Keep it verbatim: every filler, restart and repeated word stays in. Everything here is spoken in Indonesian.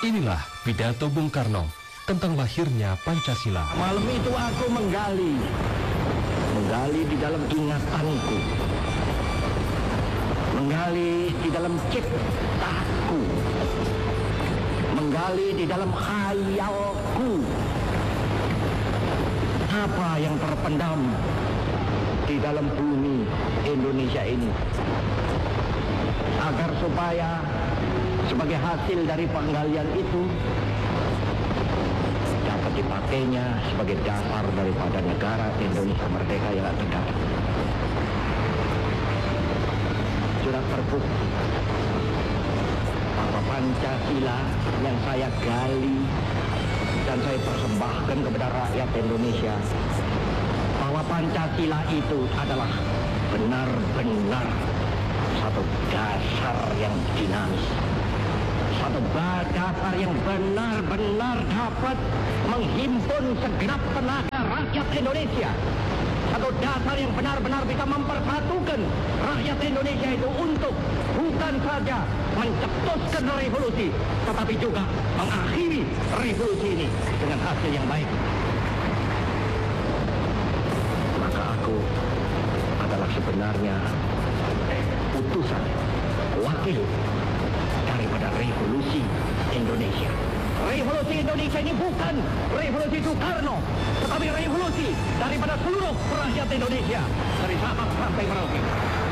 Inilah pidato Bung Karno tentang lahirnya Pancasila. Malam itu aku menggali, menggali di dalam ingatanku, menggali di dalam ciptaku, menggali di dalam khayalku. Apa yang terpendam di dalam bumi Indonesia ini, agar supaya sebagai hasil dari penggalian itu dapat dipakainya sebagai dasar daripada negara Indonesia merdeka yang akan datang. Sudah terbukti bahwa Pancasila yang saya gali dan saya persembahkan kepada rakyat Indonesia, bahwa Pancasila itu adalah benar-benar satu dasar yang dinamis, satu dasar yang benar-benar dapat menghimpun segenap tenaga rakyat Indonesia, satu dasar yang benar-benar bisa mempersatukan rakyat Indonesia itu untuk bukan saja mencetuskan revolusi, tetapi juga mengakhiri revolusi ini dengan hasil yang baik. Maka aku adalah sebenarnya utusan, wakil daripada revolusi Indonesia. Revolusi Indonesia ini bukan revolusi Soekarno, tetapi revolusi daripada seluruh rakyat Indonesia, dari Sabang sampai Merauke.